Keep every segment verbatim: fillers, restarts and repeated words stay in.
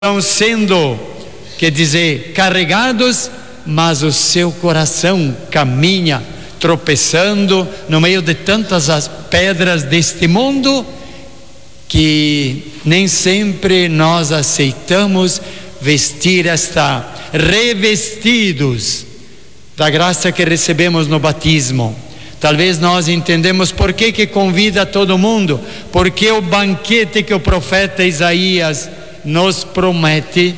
estão sendo, quer dizer, carregados, mas o seu coração caminha tropeçando no meio de tantas as pedras deste mundo que nem sempre nós aceitamos vestir esta, revestidos da graça que recebemos no batismo. Talvez nós entendemos por que que convida todo mundo, porque o banquete que o profeta Isaías nos promete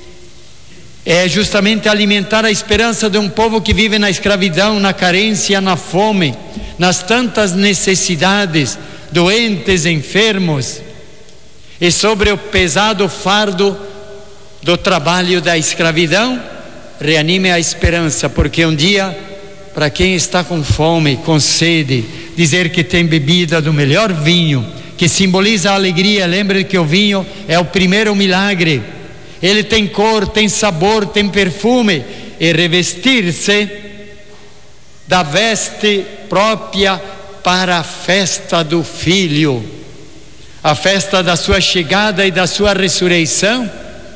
é justamente alimentar a esperança de um povo que vive na escravidão, na carência, na fome, nas tantas necessidades, doentes, enfermos, e sobre o pesado fardo do trabalho da escravidão, reanime a esperança, porque um dia, para quem está com fome, com sede, dizer que tem bebida do melhor vinho, que simboliza a alegria. Lembre que o vinho é o primeiro milagre. Ele tem cor, tem sabor, tem perfume, e revestir-se da veste própria para a festa do Filho, a festa da sua chegada e da sua ressurreição,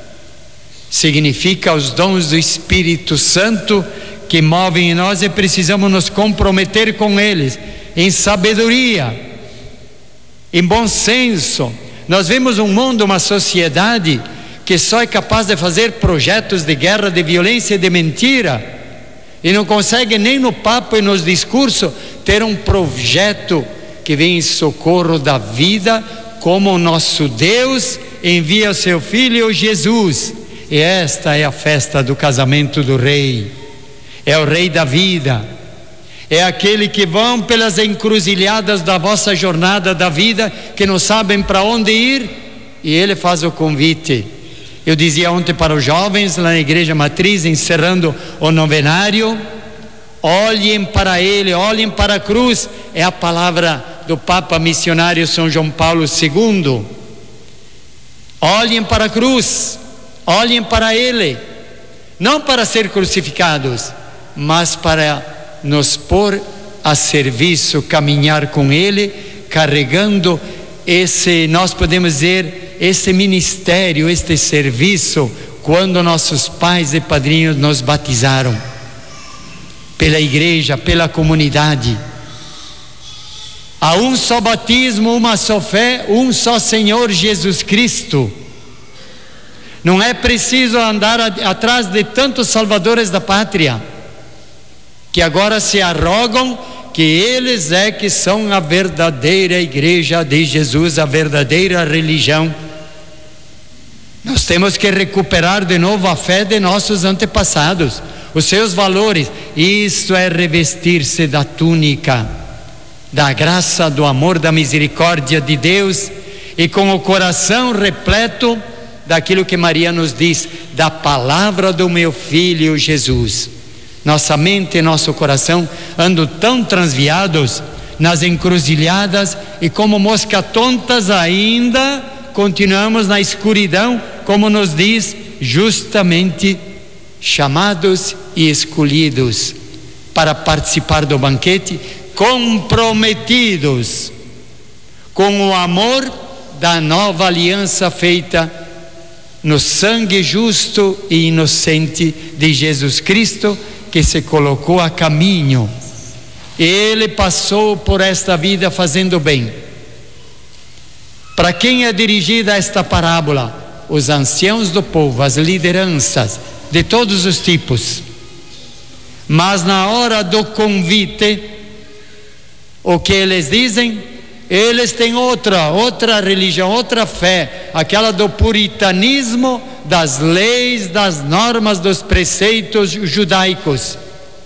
significa os dons do Espírito Santo que movem em nós, e precisamos nos comprometer com eles em sabedoria, em bom senso. Nós vemos um mundo, uma sociedade que só é capaz de fazer projetos de guerra, de violência e de mentira, e não consegue nem no papo e nos discursos ter um projeto que vem em socorro da vida, como o nosso Deus envia o seu Filho Jesus. E esta é a festa do casamento do Rei. É o Rei da vida, é aquele que vão pelas encruzilhadas da vossa jornada da vida, que não sabem para onde ir, e Ele faz o convite. Eu dizia ontem para os jovens lá na igreja matriz, encerrando o novenário: olhem para Ele, olhem para a cruz. É a palavra do Papa missionário São João Paulo segundo. Olhem para a cruz, olhem para Ele, não para ser crucificados, mas para nos pôr a serviço, caminhar com Ele, carregando esse, nós podemos dizer, esse ministério, este serviço, quando nossos pais e padrinhos nos batizaram, pela igreja, pela comunidade. Há um só batismo, uma só fé, um só Senhor Jesus Cristo. Não é preciso andar atrás de tantos salvadores da pátria, que agora se arrogam que eles é que são a verdadeira igreja de Jesus, a verdadeira religião. Nós temos que recuperar de novo a fé de nossos antepassados, os seus valores. Isso é revestir-se da túnica da graça, do amor, da misericórdia de Deus, e com o coração repleto daquilo que Maria nos diz, da palavra do meu Filho Jesus. Nossa mente e nosso coração andam tão transviados nas encruzilhadas, e como mosca tontas ainda continuamos na escuridão, como nos diz, justamente chamados e escolhidos para participar do banquete, comprometidos com o amor da nova aliança feita no sangue justo e inocente de Jesus Cristo, que se colocou a caminho. Ele passou por esta vida fazendo bem. Para quem é dirigida esta parábola? Os anciãos do povo, as lideranças de todos os tipos. Mas na hora do convite, o que eles dizem? Eles têm outra, outra religião, outra fé, aquela do puritanismo, das leis, das normas, dos preceitos judaicos.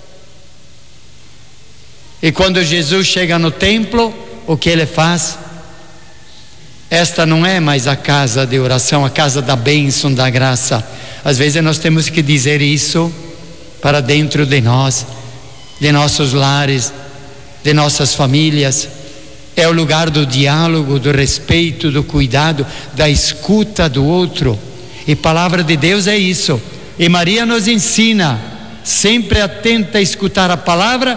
E quando Jesus chega no templo, o que ele faz? Esta não é mais a casa de oração, a casa da bênção, da graça. Às vezes nós temos que dizer isso para dentro de nós, de nossos lares, de nossas famílias. É o lugar do diálogo, do respeito, do cuidado, da escuta do outro. E palavra de Deus é isso. E Maria nos ensina, sempre atenta a escutar a palavra,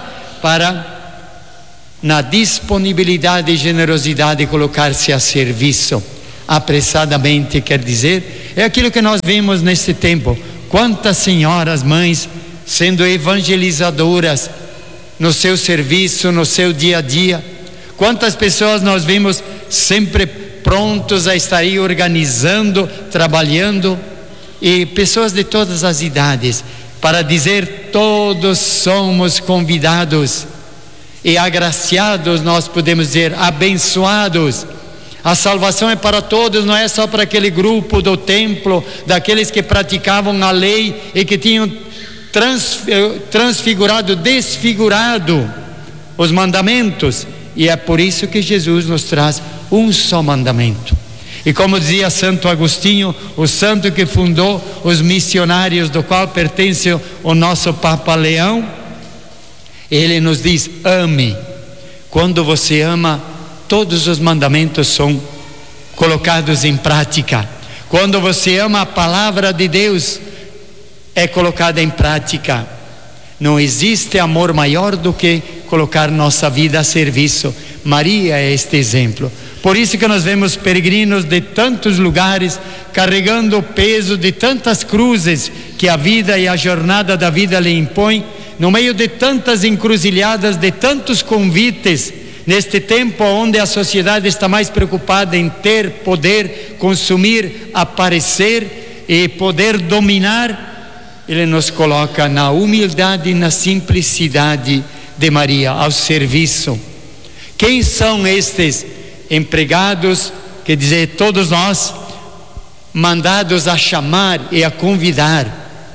para, na disponibilidade e generosidade, colocar-se a serviço. apressadamente, quer dizer, é aquilo que nós vimos nesse tempo. Quantas senhoras, mães, sendo evangelizadoras no seu serviço, no seu dia a dia. Quantas pessoas nós vimos sempre prontos a estar aí organizando, trabalhando, e pessoas de todas as idades, para dizer: todos somos convidados e agraciados, nós podemos dizer, abençoados. A salvação é para todos, não é só para aquele grupo do templo, daqueles que praticavam a lei e que tinham transfigurado, desfigurado os mandamentos. E é por isso que Jesus nos traz um só mandamento. E como dizia Santo Agostinho, o santo que fundou os missionários, do qual pertence o nosso Papa Leão, ele nos diz: ame. Quando você ama, todos os mandamentos são colocados em prática. Quando você ama, a palavra de Deus é colocada em prática. Não existe amor maior do que colocar nossa vida a serviço. Maria é este exemplo. Por isso que nós vemos peregrinos de tantos lugares carregando o peso de tantas cruzes que a vida e a jornada da vida lhe impõem, no meio de tantas encruzilhadas, de tantos convites. Neste tempo onde a sociedade está mais preocupada em ter, poder, consumir, aparecer e poder dominar, ele nos coloca na humildade e na simplicidade de Maria, ao serviço. Quem são estes empregados, quer dizer, todos nós, mandados a chamar e a convidar?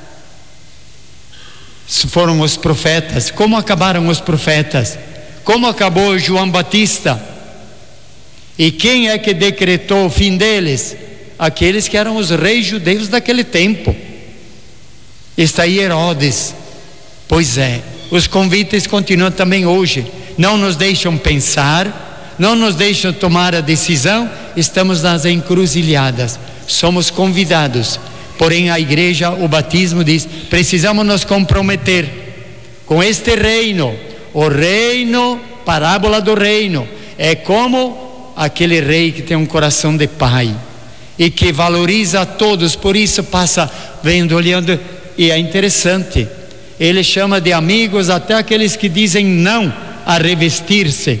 Foram os profetas. Como acabaram os profetas? Como acabou João Batista? E quem é que decretou o fim deles? Aqueles que eram os reis judeus daquele tempo. Está aí Herodes. Pois é, os convites continuam também hoje. Não nos deixam pensar, não nos deixam tomar a decisão. Estamos nas encruzilhadas, somos convidados. Porém a igreja, o batismo diz: precisamos nos comprometer com este reino. O reino, parábola do reino, é como aquele rei que tem um coração de pai e que valoriza a todos, por isso passa vendo, olhando, e é interessante, ele chama de amigos até aqueles que dizem não a revestir-se,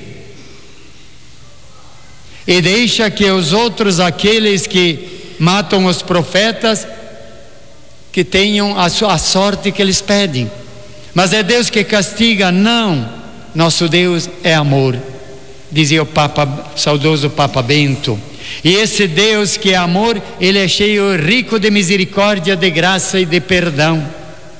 e deixa que os outros, aqueles que matam os profetas, que tenham a, sua, a sorte que eles pedem. Mas é Deus que castiga? Não, nosso Deus é amor, dizia o Papa, saudoso Papa Bento. E esse Deus que é amor, ele é cheio, rico de misericórdia, de graça e de perdão,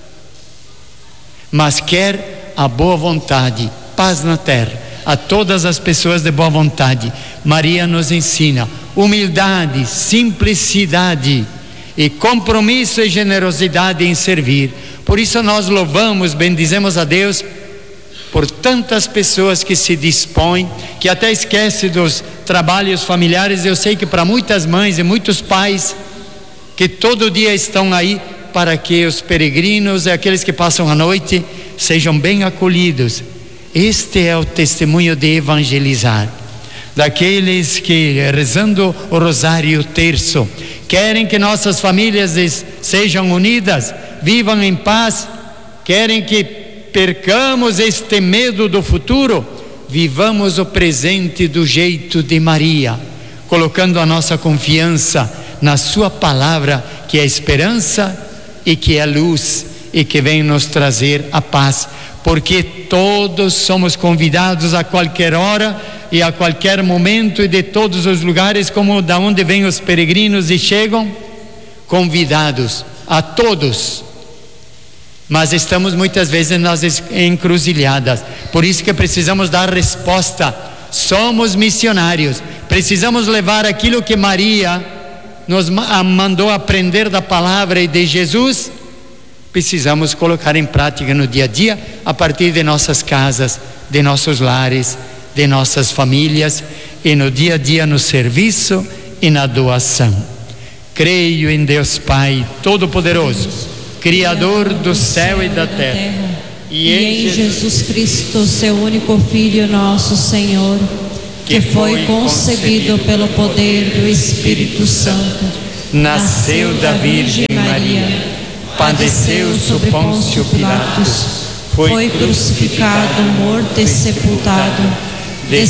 mas quer a boa vontade, paz na terra, a todas as pessoas de boa vontade. Maria nos ensina humildade, simplicidade e compromisso e generosidade em servir. Por isso nós louvamos, bendizemos a Deus por tantas pessoas que se dispõem, que até esquecem dos trabalhos familiares. Eu sei que para muitas mães e muitos pais que todo dia estão aí para que os peregrinos e aqueles que passam a noite sejam bem acolhidos. Este é o testemunho de evangelizar, daqueles que, rezando o rosário e o terço, querem que nossas famílias sejam unidas, vivam em paz, querem que percamos este medo do futuro, vivamos o presente do jeito de Maria, colocando a nossa confiança na sua palavra, que é esperança e que é luz e que vem nos trazer a paz, porque todos somos convidados a qualquer hora e a qualquer momento e de todos os lugares, como da onde vêm os peregrinos e chegam, convidados a todos. Mas estamos muitas vezes nas encruzilhadas, por isso que precisamos dar resposta. Somos missionários, precisamos levar aquilo que Maria nos mandou aprender da palavra e de Jesus, precisamos colocar em prática no dia a dia, a partir de nossas casas, de nossos lares, de nossas famílias, e no dia a dia no serviço e na doação. Creio em Deus Pai Todo-Poderoso, Criador do céu e da terra, e em Jesus Cristo, seu único Filho, nosso Senhor, que foi concebido pelo poder do Espírito Santo, nasceu da Virgem Maria, padeceu sob Pôncio Pilatos, foi crucificado, morto e sepultado,